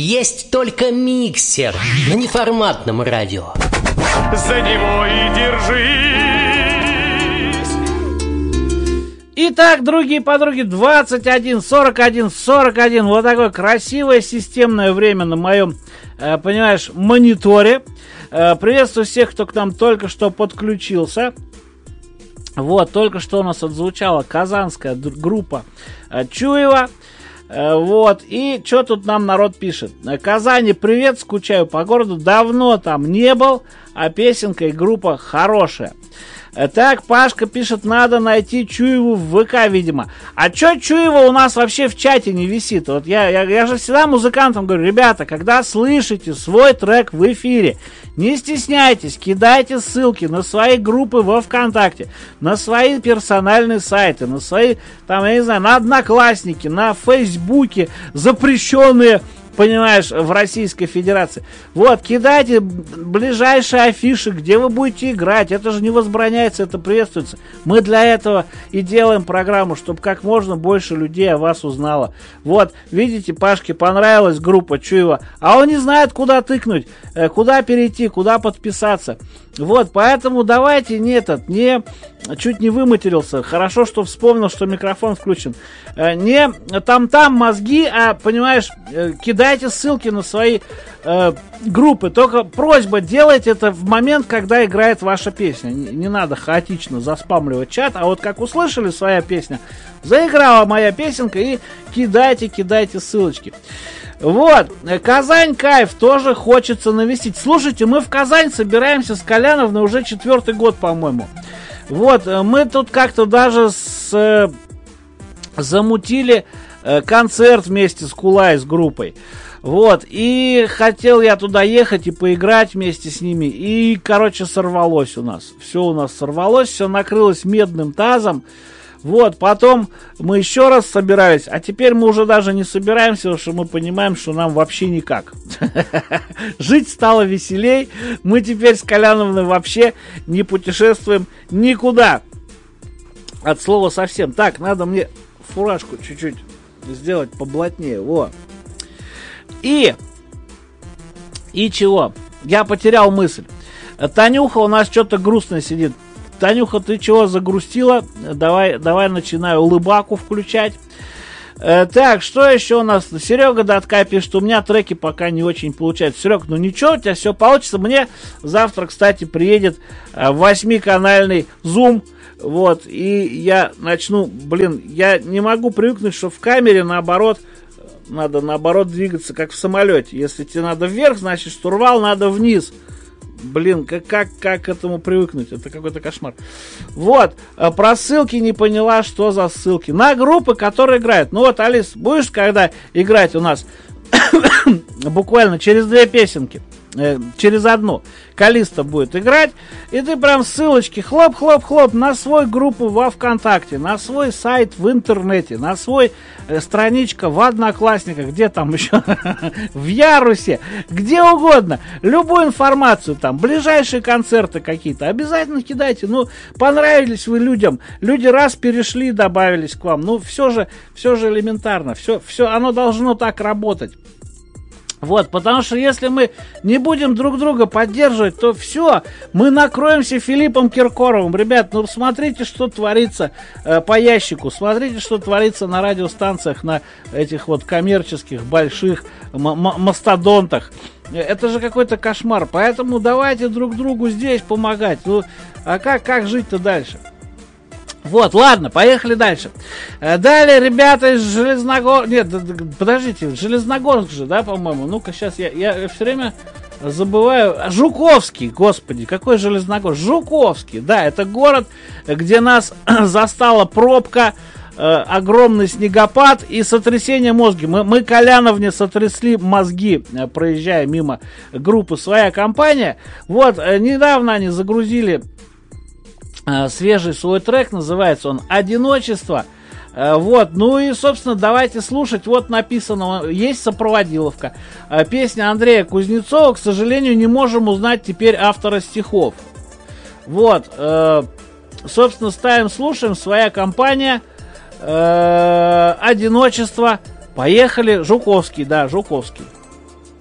Есть только миксер на неформатном радио. За него и держись. Итак, другие подруги, 21:41:41. Вот такое красивое системное время на моем, понимаешь, мониторе. Приветствую всех, кто к нам только что подключился. Вот, только что у нас отзвучала казанская группа Чуева. Вот, и что тут нам народ пишет? Казани, привет, скучаю по городу, давно там не был, а песенка и группа хорошая. Так, Пашка пишет, надо найти Чуеву в ВК, видимо. А чё Чуева у нас вообще в чате не висит? Вот я же всегда музыкантам говорю, ребята, когда слышите свой трек в эфире, не стесняйтесь, кидайте ссылки на свои группы во ВКонтакте, на свои персональные сайты, на свои, там, я не знаю, на Одноклассники, на Фейсбуке, запрещенные, понимаешь, в Российской Федерации. Вот, кидайте ближайшие афиши, где вы будете играть. Это же не возбраняется, это приветствуется. Мы для этого и делаем программу, чтобы как можно больше людей о вас узнало. Вот, видите, Пашке понравилась группа Чуева, а он не знает, куда тыкнуть, куда перейти, куда подписаться. Вот, поэтому давайте чуть не выматерился. Хорошо, что вспомнил, что микрофон включен. Не там мозги, а, понимаешь, кидайте ссылки на свои группы. Только просьба, делайте это в момент, когда играет ваша песня. Не надо хаотично заспамливать чат, а вот как услышали своя песня, заиграла моя песенка, и кидайте ссылочки. Вот, Казань кайф, тоже хочется навестить. Слушайте, мы в Казань собираемся с Коляновной уже 4-й год, по-моему. Вот, мы тут как-то даже замутили концерт вместе с Кулай, с группой. Вот, и хотел я туда ехать и поиграть вместе с ними. И, короче, сорвалось у нас. Все у нас сорвалось, все накрылось медным тазом. Вот, потом мы еще раз собирались, а теперь мы уже даже не собираемся, потому что мы понимаем, что нам вообще никак. Жить стало веселей, мы теперь с Коляновной вообще не путешествуем никуда. От слова совсем. Так, надо мне фуражку чуть-чуть сделать поплотнее, во. И чего? Я потерял мысль. Танюха у нас что-то грустно сидит. Танюха, ты чего загрустила? Давай начинаю улыбаку включать. Так, что еще у нас? Серега Датка пишет, у меня треки пока не очень получаются. Серег, ну ничего, у тебя все получится. Мне завтра, кстати, приедет 8-канальный Zoom. Вот, и я начну, я не могу привыкнуть, что в камере наоборот, надо наоборот двигаться, как в самолете. Если тебе надо вверх, значит штурвал надо вниз. Как к этому привыкнуть? Это какой-то кошмар. Вот, про ссылки не поняла, что за ссылки. На группы, которые играют. Ну вот, Алис, будешь когда играть у нас? Буквально через 2 песенки. Через одну. Калиста будет играть. И ты прям ссылочки хлоп-хлоп-хлоп на свою группу во ВКонтакте, на свой сайт в интернете, на свой страничка в Одноклассниках, где там еще, в Ярусе, где угодно. Любую информацию там, ближайшие концерты какие-то, обязательно кидайте. Ну, понравились вы людям, люди раз перешли, добавились к вам. Ну, все же элементарно, все, оно должно так работать. Вот, потому что если мы не будем друг друга поддерживать, то все, мы накроемся Филиппом Киркоровым. Ребят, ну смотрите, что творится по ящику, смотрите, что творится на радиостанциях, на этих вот коммерческих больших мастодонтах. Это же какой-то кошмар, поэтому давайте друг другу здесь помогать. Ну, а как жить-то дальше? Вот, ладно, поехали дальше. Далее, ребята из Железногорска. Нет, подождите, Железногорск же, да, по-моему? Ну-ка, сейчас я все время забываю. Жуковский, господи, какой Железногорск? Жуковский, да, это город, где нас застала пробка, огромный снегопад и сотрясение мозга. Мы Коляновне сотрясли мозги, проезжая мимо группы «Своя компания». Вот, недавно они загрузили свежий свой трек, называется он «Одиночество». Вот, ну и, собственно, давайте слушать. Вот написано, есть сопроводиловка. Песня Андрея Кузнецова. К сожалению, не можем узнать теперь автора стихов. Вот, собственно, ставим, слушаем. «Своя компания», «Одиночество». Поехали. Жуковский, да, Жуковский.